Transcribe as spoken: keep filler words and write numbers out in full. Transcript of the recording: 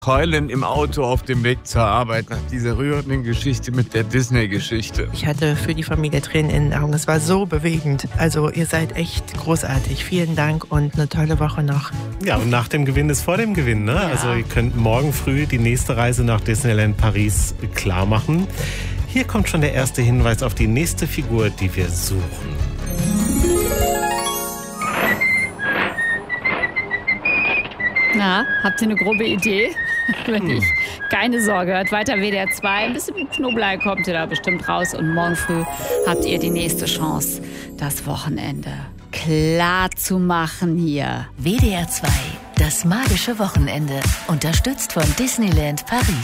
heulen im Auto auf dem Weg zur Arbeit nach dieser rührenden Geschichte mit der Disney-Geschichte. Ich hatte für die Familie Tränen in den Augen. Es war so bewegend. Also ihr seid echt großartig. Vielen Dank und eine tolle Woche noch. Ja, und nach dem Gewinn ist vor dem Gewinn, ne? Ja. Also ihr könnt morgen früh die nächste Reise nach Disneyland Paris klar machen. Hier kommt schon der erste Hinweis auf die nächste Figur, die wir suchen. Na, habt ihr eine grobe Idee? Wenn nicht, keine Sorge, hört weiter W D R zwei. Ein bisschen Knoblauch kommt ihr da bestimmt raus. Und morgen früh habt ihr die nächste Chance, das Wochenende klar zu machen hier. W D R zwei, das magische Wochenende. Unterstützt von Disneyland Paris.